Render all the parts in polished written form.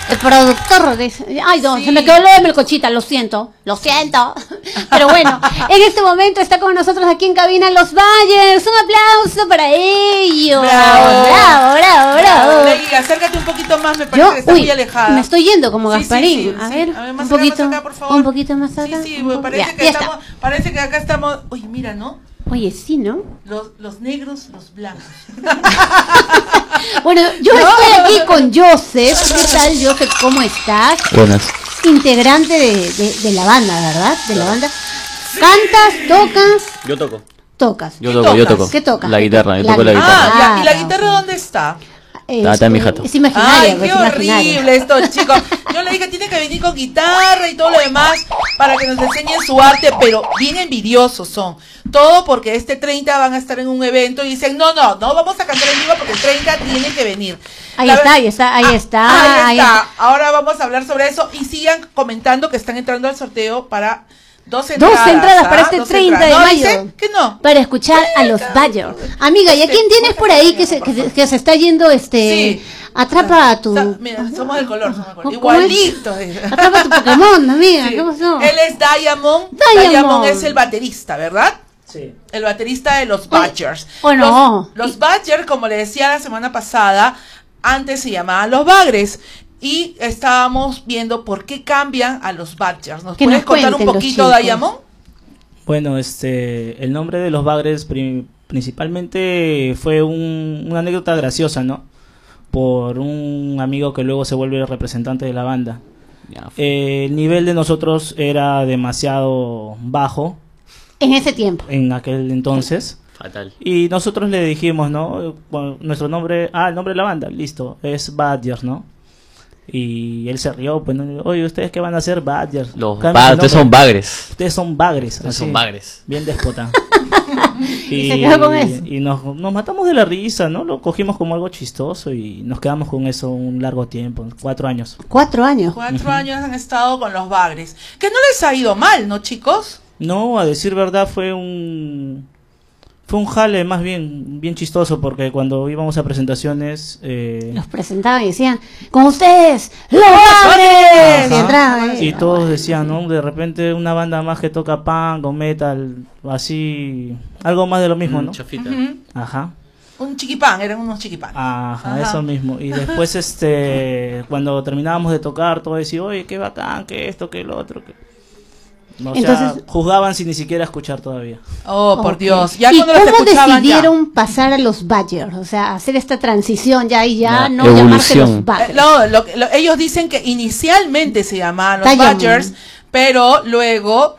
El productor dice, ay no, Sí. se me quedó lo de Melcochita, lo siento. Pero bueno, en este momento está con nosotros aquí en cabina Los Byers. Un aplauso para ellos. Bravo. Bravo. Ley, acércate un poquito más, me parece que está muy alejada. Me estoy yendo como Gasparín. Sí. A ver, más un poquito acá, por favor. un poquito más acá. Sí, un poco. parece Ya, que ya estamos, parece que acá estamos. Oye, mira, ¿no? Oye, sí, ¿no? Los negros, los blancos. Bueno, yo estoy aquí con Joseph. ¿Qué tal, Joseph? ¿Cómo estás? Buenas. Integrante de la banda, ¿verdad? De la banda. ¿Cantas? ¿Tocas? Yo toco. Tocas. Yo toco. ¿Qué tocas? La guitarra, yo toco la guitarra. Ah, ya, ¿y la Claro. guitarra dónde está? Está en mi jato. Es imaginaria. Ay, pues, qué imaginaria. horrible estos chicos. Yo le dije, tiene que venir con guitarra y todo lo demás para que nos enseñen su arte, pero bien envidiosos son. Todo porque este 30 van a estar en un evento y dicen, no vamos a cantar en vivo porque el 30 tiene que venir. Ahí está. Ahora vamos a hablar sobre eso y sigan comentando que están entrando al sorteo para dos entradas. Dos entradas para este 30 de mayo. ¿Dicen que no? Para escuchar a los Byers. Amiga, ¿y a quién tienes por ahí que se está yendo Sí. Atrapa a tu... Mira, somos del color. ¿Cómo Igualito. Atrapa a tu Pokémon, amiga. Sí. ¿Qué pasó? Él es Diamond. Diamond es el baterista, ¿verdad? Sí. El baterista de los Byers. no. Los Byers, como le decía la semana pasada, antes se llamaban los Bagres. Y estábamos viendo por qué cambian a los Byers. ¿Nos Que puedes nos contar un cuenten los poquito, chicos. Diamond? Bueno, el nombre de los Bagres principalmente fue una anécdota graciosa, ¿no? Por un amigo que luego se vuelve el representante de la banda. Ya. El nivel de nosotros era demasiado bajo En ese tiempo. en aquel entonces. Fatal. Y nosotros le dijimos, ¿no? Bueno, nuestro nombre, el nombre de la banda, listo, es Badgers, ¿no? Y él se rió, pues, ¿no? Oye, ¿ustedes qué van a hacer? Badgers. Ustedes son bagres. Ustedes son bagres. Ustedes así, son bagres. Bien déspota. Y se quedó con eso. Y nos matamos de la risa, ¿no? Lo cogimos como algo chistoso y nos quedamos con eso un largo tiempo, 4 años. 4 años. 4 años han estado con los Bagres. Que no les ha ido mal, ¿no, chicos? No, a decir verdad fue un jale más bien chistoso porque cuando íbamos a presentaciones Los presentaban y decían, con ustedes, los Byers. Y Ajá. entraban. y todos decían, ¿no? De repente una banda más que toca punk o metal, así, algo más de lo mismo, ¿no? Chafita. Ujú. Ajá. Un chiquipán, eran unos chiquipán. Ajá, eso mismo. Y después, cuando terminábamos de tocar, todo decía, oye, qué bacán, que esto, que lo otro. O sea, Entonces- juzgaban sin ni siquiera escuchar todavía. Oh, por Ok. Dios. Ya ¿Y cuando los cómo escuchaban decidieron pasar a los Byers? O sea, hacer esta transición ya y ya La no llamarse los evolución. Byers. No, ellos dicen que inicialmente se llamaban los Diamond. Byers, pero luego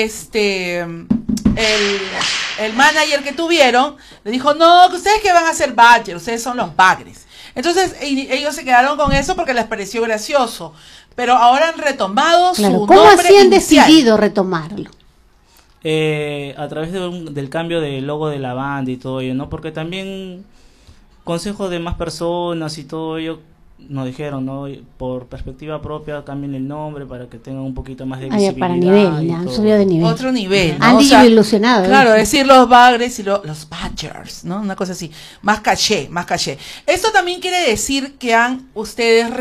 el manager que tuvieron le dijo, no, que ustedes que van a ser Byers, ustedes son los Bagres. Entonces ellos se quedaron con eso porque les pareció gracioso, pero ahora han retomado Claro, su ¿cómo nombre así han inicial. decidido retomarlo? A través del cambio del logo de la banda y todo ello, ¿no? Porque también consejos de más personas y todo ello nos dijeron, ¿no? Por perspectiva propia cambien el nombre para que tengan un poquito más de Ah, ya, visibilidad. para nivel, y ya, todo. subió de nivel. Otro nivel, ¿no? Han O dicho sea, ilusionado. claro, decir los Bagres y los Badgers, ¿no? Una cosa así, más caché. Esto también quiere decir que han ustedes